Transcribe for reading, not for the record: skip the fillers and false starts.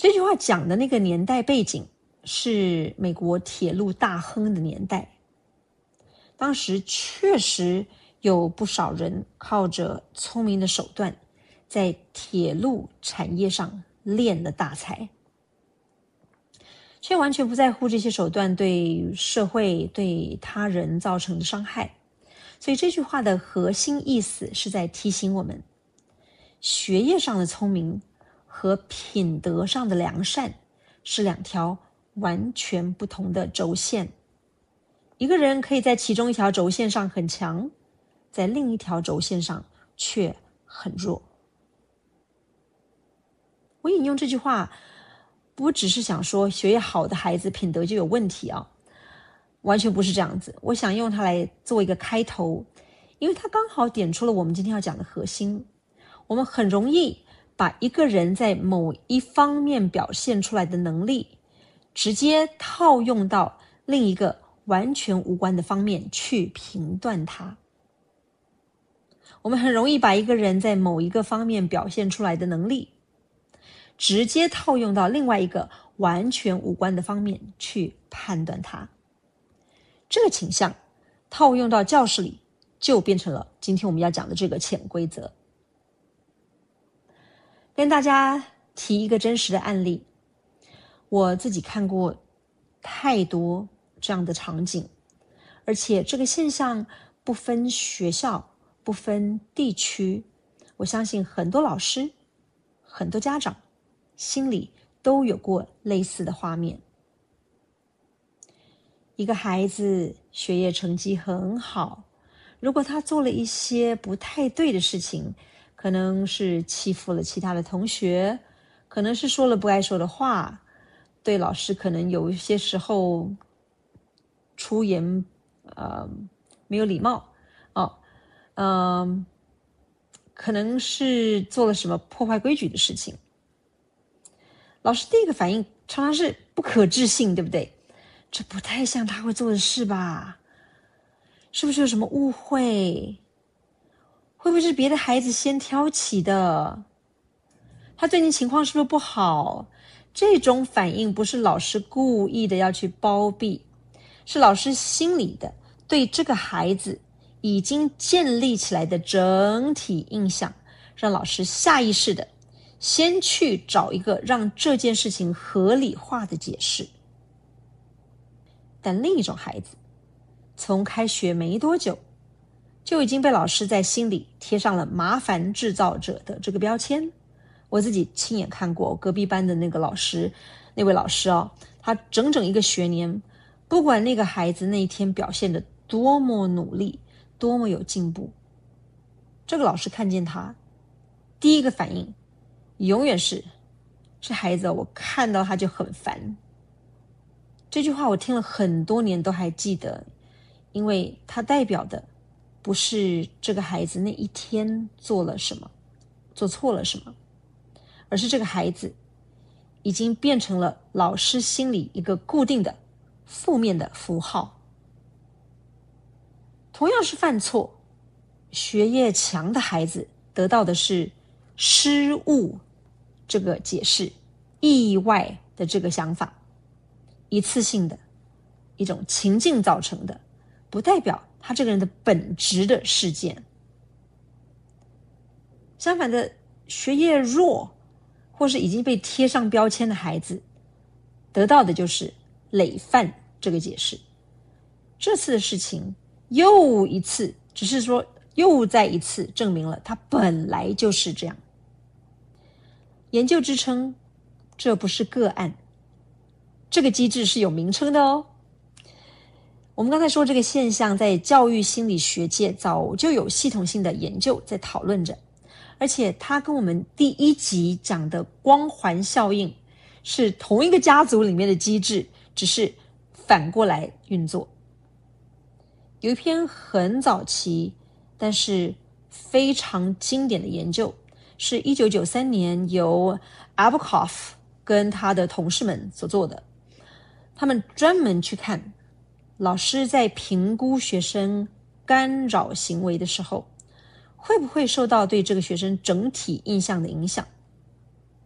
这句话讲的那个年代背景是美国铁路大亨的年代，当时确实有不少人靠着聪明的手段在铁路产业上练了大财，却完全不在乎这些手段对社会对他人造成的伤害。所以这句话的核心意思是在提醒我们，学业上的聪明和品德上的良善是两条完全不同的轴线。一个人可以在其中一条轴线上很强，在另一条轴线上却很弱。我引用这句话不只是想说学业好的孩子品德就有问题啊，完全不是这样子。我想用它来做一个开头，因为它刚好点出了我们今天要讲的核心。我们很容易把一个人在某一方面表现出来的能力直接套用到另一个完全无关的方面去评断他。我们很容易把一个人在某一个方面表现出来的能力直接套用到另外一个完全无关的方面去判断他。这个倾向套用到教室里，就变成了今天我们要讲的这个潜规则。跟大家提一个真实的案例，我自己看过太多这样的场景，而且这个现象不分学校，不分地区，我相信很多老师、很多家长心里都有过类似的画面。一个孩子学业成绩很好，如果他做了一些不太对的事情，可能是欺负了其他的同学，可能是说了不该说的话，对老师可能有一些时候出言没有礼貌可能是做了什么破坏规矩的事情。老师第一个反应常常是不可置信，对不对？这不太像他会做的事吧？是不是有什么误会？会不会是别的孩子先挑起的？他最近情况是不是不好？这种反应不是老师故意的要去包庇，是老师心里的对这个孩子已经建立起来的整体印象，让老师下意识的先去找一个让这件事情合理化的解释。但另一种孩子从开学没多久就已经被老师在心里贴上了麻烦制造者的这个标签。我自己亲眼看过隔壁班的那位老师他整整一个学年，不管那个孩子那一天表现得多么努力，多么有进步，这个老师看见他第一个反应永远是，这孩子我看到他就很烦。这句话我听了很多年都还记得，因为它代表的不是这个孩子那一天做了什么，做错了什么，而是这个孩子已经变成了老师心里一个固定的负面的符号。同样是犯错，学业强的孩子得到的是失误这个解释，意外的这个想法，一次性的一种情境造成的，不代表他这个人的本质的事件。相反的，学业弱或是已经被贴上标签的孩子得到的就是累犯这个解释。这次的事情又一次，只是说又再一次证明了它本来就是这样。研究支撑，这不是个案，这个机制是有名称的哦。我们刚才说这个现象在教育心理学界早就有系统性的研究在讨论着，而且它跟我们第一集讲的光环效应是同一个家族里面的机制，只是反过来运作。有一篇很早期但是非常经典的研究，是1993年由 Abacoff 跟他的同事们所做的。他们专门去看老师在评估学生干扰行为的时候，会不会受到对这个学生整体印象的影响。